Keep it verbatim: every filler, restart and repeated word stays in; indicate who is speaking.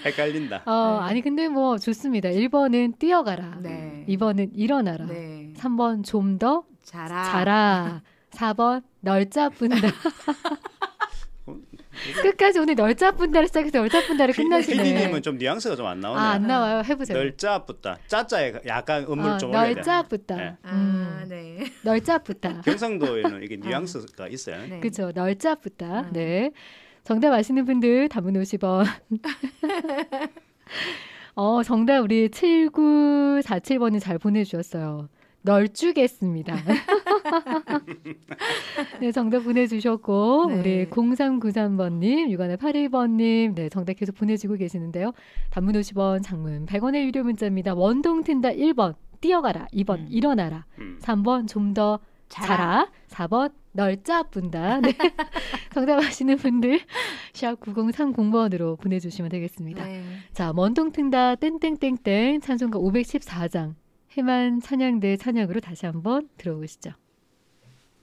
Speaker 1: 헷갈린다.
Speaker 2: 어,
Speaker 3: 네.
Speaker 2: 아니 근데 뭐 좋습니다. 일 번은 뛰어가라.
Speaker 3: 네.
Speaker 2: 이 번은 일어나라.
Speaker 3: 네.
Speaker 2: 삼 번 좀 더
Speaker 3: 자라.
Speaker 2: 자라. 사 번 널짜뿐다. 끝까지 오늘 널짜뿐다를 시작해서 널짜뿐다를 끝나시네.
Speaker 1: 피디님은 좀 뉘앙스가 좀 안 나오네요.
Speaker 2: 아, 안 나와요. 해보세요.
Speaker 1: 널짜붙다. 짜짜에 약간 음을
Speaker 2: 어,
Speaker 1: 좀 올려야 돼.
Speaker 2: 널짜뿐다.
Speaker 1: 네.
Speaker 3: 아,
Speaker 2: 음,
Speaker 3: 네.
Speaker 2: 널짜뿐다.
Speaker 1: 경상도에는 이게 뉘앙스가 있어요.
Speaker 3: 네.
Speaker 2: 그렇죠. 널짜뿐다.
Speaker 3: 음.
Speaker 2: 네. 정답 아시는 분들 단문 오십 원. 어, 정답 우리 칠구사칠 번이 잘 보내주셨어요. 널주겠습니다. 네, 정답 보내주셨고
Speaker 3: 네.
Speaker 2: 우리 공삼구삼 번님, 육안의 팔일 번님 네, 정답 계속 보내주고 계시는데요. 단문 오십 원, 장문 백 원의 유료 문자입니다. 원동 튼다 일 번 뛰어가라, 이 번
Speaker 3: 음.
Speaker 2: 일어나라,
Speaker 1: 음.
Speaker 2: 삼 번 좀 더 자라,
Speaker 3: 자라.
Speaker 2: 사 번 널짜뿐다. 네. 정답 아시는 분들 샵 구공삼공 번으로 보내주시면 되겠습니다.
Speaker 3: 네.
Speaker 2: 자, 원동 튼다 땡땡땡땡 찬송가 오백십사 장 해만 찬양대 찬양으로 다시 한번 들어보시죠.